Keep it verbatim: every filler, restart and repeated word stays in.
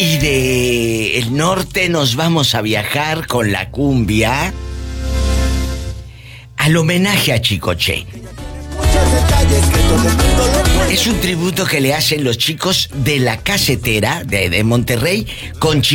Y de el norte nos vamos a viajar con la cumbia al homenaje a Chicoche. Es un tributo que le hacen los chicos de La Casetera de, de Monterrey con Chicoche.